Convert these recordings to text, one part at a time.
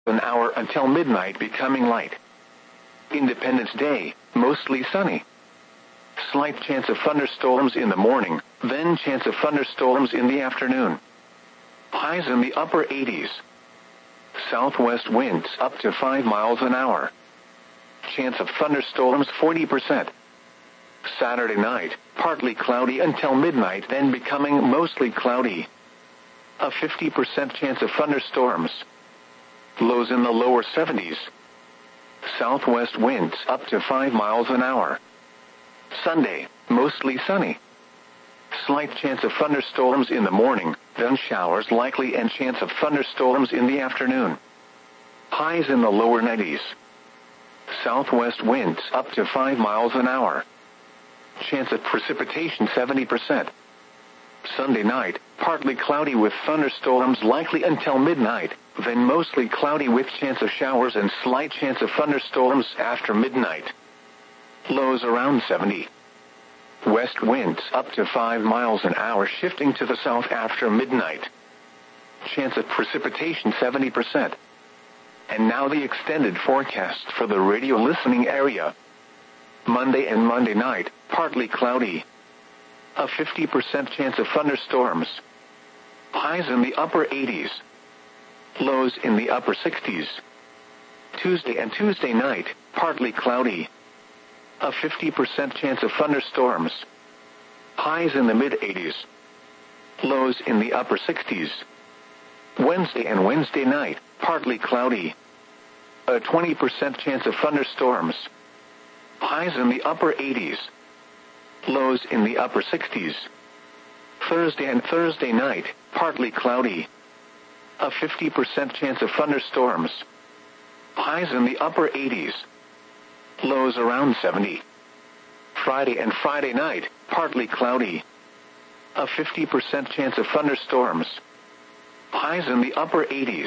an hour until midnight, becoming light. Independence Day, mostly sunny. Slight chance of thunderstorms in the morning, then chance of thunderstorms in the afternoon. Highs in the upper 80s. Southwest winds up to 5 miles an hour. Chance of thunderstorms 40%. Saturday night, partly cloudy until midnight, then becoming mostly cloudy. A 50% chance of thunderstorms. Lows in the lower 70s. Southwest winds up to 5 miles an hour. Sunday, mostly sunny. Slight chance of thunderstorms in the morning, then showers likely and chance of thunderstorms in the afternoon. Highs in the lower 90s. Southwest winds up to 5 miles an hour. Chance of precipitation 70%. Sunday night, partly cloudy with thunderstorms likely until midnight, then mostly cloudy with chance of showers and slight chance of thunderstorms after midnight. Lows around 70. West winds up to 5 miles an hour, shifting to the south after midnight. Chance of precipitation 70%. And now the extended forecast for the radio listening area. Monday and Monday night, partly cloudy. A 50% chance of thunderstorms. Highs in the upper 80s. Lows in the upper 60s. Tuesday and Tuesday night, partly cloudy. A 50% chance of thunderstorms. Highs in the mid-80s. Lows in the upper 60s. Wednesday and Wednesday night, partly cloudy. A 20% chance of thunderstorms. Highs in the upper 80s. Lows in the upper 60s. Thursday and Thursday night, partly cloudy. A 50% chance of thunderstorms. Highs in the upper 80s. Lows around 70. Friday and Friday night, partly cloudy. A 50% chance of thunderstorms. Highs in the upper 80s.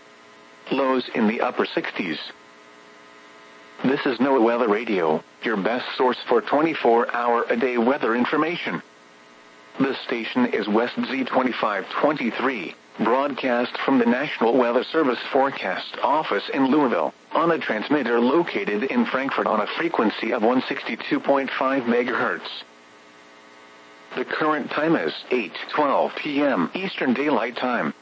Lows in the upper 60s. This is NOAA Weather Radio, your best source for 24-hour-a-day weather information. This station is West Z2523, broadcast from the National Weather Service Forecast Office in Louisville, on a transmitter located in Frankfort on a frequency of 162.5 MHz. The current time is 8:12 p.m. Eastern Daylight Time.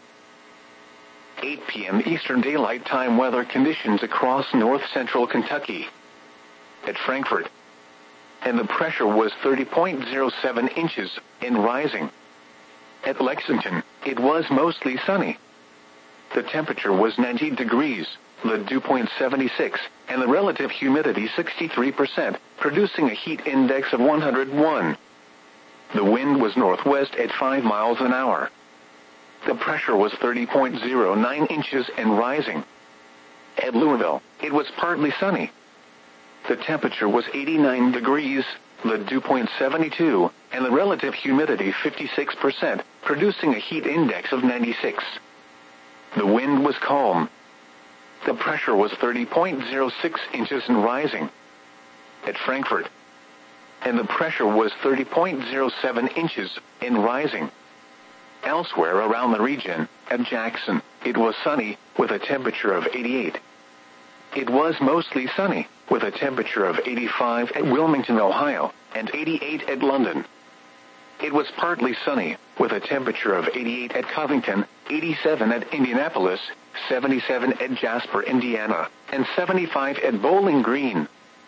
8 p.m. Eastern Daylight Time weather conditions across north-central Kentucky. At Frankfort. And the pressure was 30.07 inches, and rising. At Lexington, it was mostly sunny. The temperature was 90 degrees, the dew point 76, and the relative humidity 63%, producing a heat index of 101. The wind was northwest at 5 miles an hour. The pressure was 30.09 inches and rising. At Louisville, it was partly sunny. The temperature was 89 degrees, the dew point 72, and the relative humidity 56%, producing a heat index of 96. The wind was calm. The pressure was 30.06 inches and rising. At Frankfort. And the pressure was 30.07 inches and rising. Elsewhere around the region, at Jackson, it was sunny, with a temperature of 88. It was mostly sunny, with a temperature of 85 at Wilmington, Ohio, and 88 at London. It was partly sunny, with a temperature of 88 at Covington, 87 at Indianapolis, 77 at Jasper, Indiana, and 75 at Bowling Green.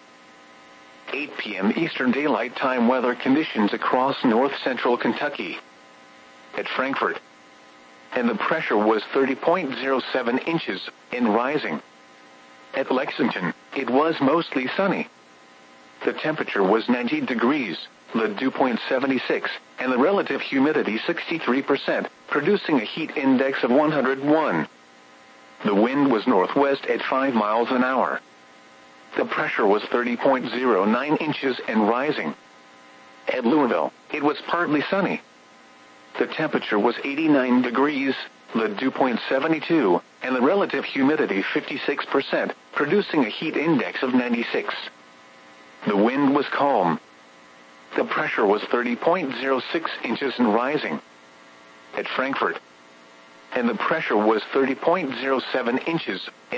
8 p.m. Eastern Daylight Time weather conditions across north-central Kentucky. At Frankfort. And the pressure was 30.07 inches, and rising. At Lexington, it was mostly sunny. The temperature was 90 degrees, the dew point 76, and the relative humidity 63%, producing a heat index of 101. The wind was northwest at 5 miles an hour. The pressure was 30.09 inches and rising. At Louisville, it was partly sunny. The temperature was 89 degrees, the dew point 72, and the relative humidity 56%, producing a heat index of 96. The wind was calm. The pressure was 30.06 inches and rising. At Frankfort. And the pressure was 30.07 inches.